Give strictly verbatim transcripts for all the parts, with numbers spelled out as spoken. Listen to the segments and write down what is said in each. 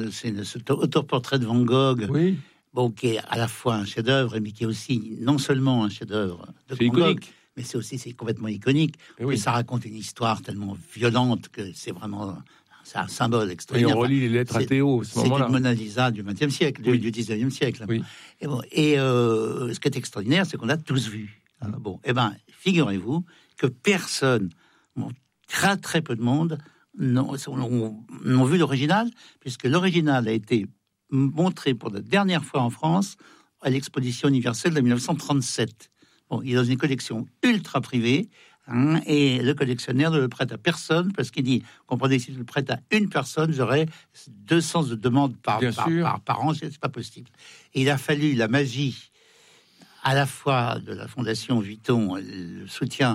le, c'est le, cet autoportrait de Van Gogh, oui. bon, qui est à la fois un chef-d'œuvre, mais qui est aussi non seulement un chef-d'œuvre de c'est Van Gogh, iconique. mais c'est aussi c'est complètement iconique. Et oui. Ça raconte une histoire tellement violente que c'est vraiment c'est un symbole extraordinaire. Et on relit les lettres à Théo, à ce moment-là. C'est une Mona Lisa du vingtième siècle, oui. du dix-neuvième siècle. Oui. Et, bon, et euh, ce qui est extraordinaire, c'est qu'on l'a tous vu. Mmh. Bon, eh ben, figurez-vous que personne, bon, très très peu de monde, n'ont, n'ont vu l'original, puisque l'original a été montré pour la dernière fois en France à l'exposition universelle de dix-neuf cent trente-sept. Bon, il est dans une collection ultra privée. Hein, et le collectionneur ne le prête à personne parce qu'il dit, comprenez, si je le prête à une personne, j'aurais deux cents de demandes par, par, par, par an, c'est pas possible. Et il a fallu la magie à la fois de la Fondation Vuitton, le soutien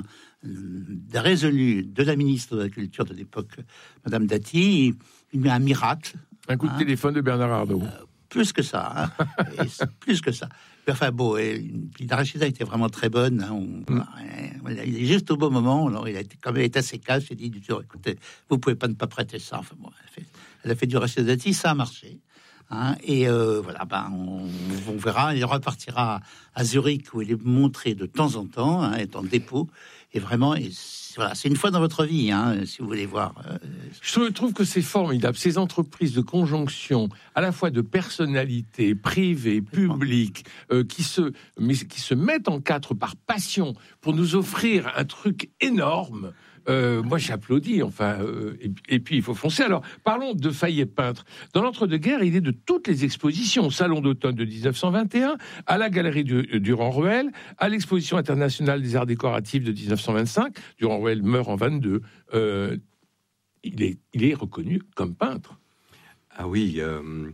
résolu de la ministre de la Culture de l'époque, Madame Dati, il met un miracle. Un coup de hein, téléphone de Bernard Arnault. Euh, plus que ça, hein, et plus que ça. Enfin bon, et, puis la Rachida était vraiment très bonne. Hein, on, mm. euh, il est juste au bon moment. Alors il a été, quand même été assez calme. Il a dit du tout, écoutez, vous pouvez pas ne pas prêter ça. Enfin bon, elle a fait, elle a fait du Rachida Dati, ça a marché. Hein, et euh, voilà, ben on, on verra. Il repartira à Zurich où il est montré de temps en temps, hein, est en dépôt. Et vraiment, et voilà, c'est une fois dans votre vie, hein, si vous voulez voir. Euh, Je trouve que c'est formidable, ces entreprises de conjonction, à la fois de personnalités privées, publiques, euh, qui se, mais qui se mettent en quatre par passion pour nous offrir un truc énorme. Euh, moi, j'applaudis. Enfin, euh, et, et puis il faut foncer. Alors, parlons de Fayet peintre. Dans l'entre-deux-guerres, il est de toutes les expositions, au Salon d'automne de dix-neuf cent vingt et un, à la Galerie du, Durand-Ruel, à l'Exposition internationale des arts décoratifs de dix-neuf cent vingt-cinq. Durand-Ruel meurt en vingt-deux. Euh, il est, il est reconnu comme peintre. Ah oui, euh,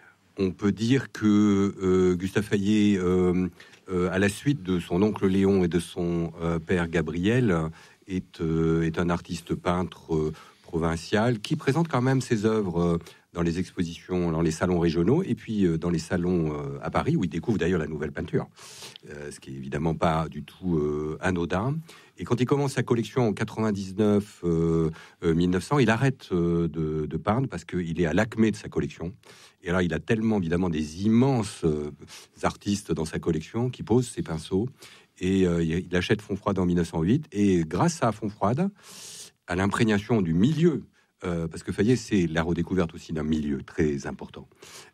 on peut dire que euh, Gustave Fayet, euh, euh, à la suite de son oncle Léon et de son euh, père Gabriel, Est, euh, est un artiste peintre euh, provincial qui présente quand même ses œuvres euh, dans les expositions, dans les salons régionaux et puis euh, dans les salons euh, à Paris où il découvre d'ailleurs la nouvelle peinture, euh, ce qui est évidemment pas du tout euh, anodin. Et quand il commence sa collection en quatre-vingt-dix-neuf euh, euh, mille neuf cents, il arrête euh, de, de peindre parce qu'il est à l'acmé de sa collection. Et là, il a tellement évidemment des immenses euh, artistes dans sa collection qui posent ses pinceaux. Et euh, il achète Fontfroide en mille neuf cent huit. Et grâce à Fontfroide, à l'imprégnation du milieu, euh, parce que Fayet, c'est la redécouverte aussi d'un milieu très important.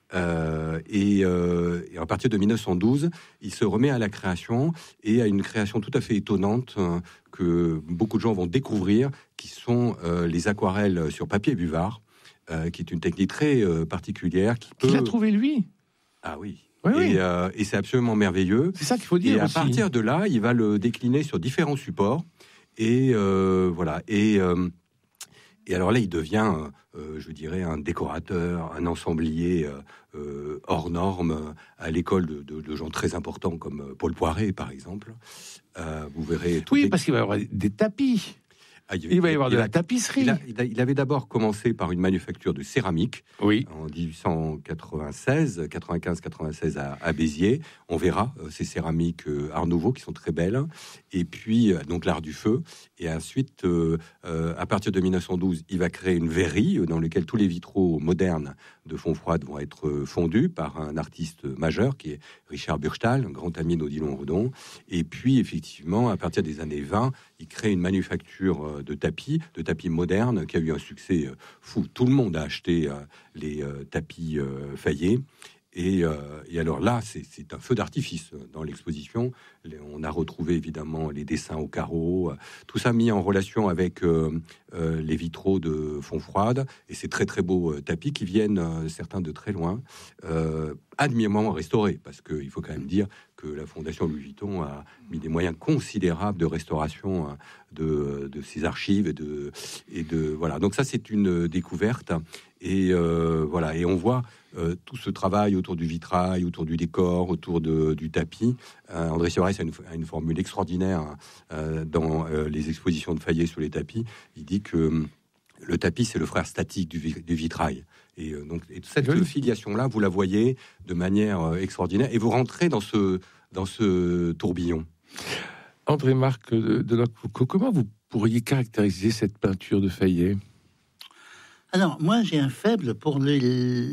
Euh, et, euh, et à partir de mille neuf cent douze, il se remet à la création et à une création tout à fait étonnante euh, que beaucoup de gens vont découvrir, qui sont euh, les aquarelles sur papier buvard, euh, qui est une technique très euh, particulière. Qui peut... Qu'il a trouvé lui. Ah oui. Oui, oui. Et, euh, et c'est absolument merveilleux. C'est ça qu'il faut dire. Et à aussi. partir de là, il va le décliner sur différents supports. Et euh, voilà. Et, euh, et alors là, il devient, euh, je dirais, un décorateur, un ensemblier euh, hors norme à l'école de, de, de gens très importants comme Paul Poiret, par exemple. Euh, vous verrez. Oui, les... parce qu'il va y avoir des tapis. Ah, il, il va y avoir il de a, la tapisserie. Il, a, il, a, il avait d'abord commencé par une manufacture de céramique oui. en dix-huit cent quatre-vingt-seize, quatre-vingt-quinze quatre-vingt-seize à, à Béziers. On verra euh, ces céramiques euh, Art Nouveau qui sont très belles. Et puis, euh, donc l'art du feu. Et ensuite, euh, euh, à partir de mille neuf cent douze, il va créer une verrerie dans laquelle tous les vitraux modernes de Fontfroide vont être fondus par un artiste majeur qui est Richard Burchtal, un grand ami d'Odilon Redon. Et puis, effectivement, à partir des années vingt, il crée une manufacture de tapis, de tapis modernes, qui a eu un succès fou. Tout le monde a acheté euh, les euh, tapis euh, Fayet. Et, euh, et alors là, c'est, c'est un feu d'artifice dans l'exposition. Les, on a retrouvé évidemment les dessins au carreau, euh, tout ça mis en relation avec euh, euh, les vitraux de Fontfroide. Et ces très très beaux euh, tapis qui viennent, euh, certains de très loin, euh, admirablement restaurés. Parce qu'il faut quand même dire que la Fondation Louis Vuitton a mis des moyens considérables de restauration hein, de, de ses archives. Et de, et de, voilà. Donc ça, c'est une découverte. Et euh, voilà, et on voit euh, tout ce travail autour du vitrail, autour du décor, autour de, du tapis. Euh, André Sierès a une, a une formule extraordinaire euh, dans euh, les expositions de Fayet sur les tapis. Il dit que euh, le tapis, c'est le frère statique du, du vitrail. Et euh, donc, et cette oui. filiation-là, vous la voyez de manière euh, extraordinaire, et vous rentrez dans ce, dans ce tourbillon. André-Marc de, de la Foucault, comment vous pourriez caractériser cette peinture de Fayet ? Alors, moi, j'ai un faible pour les,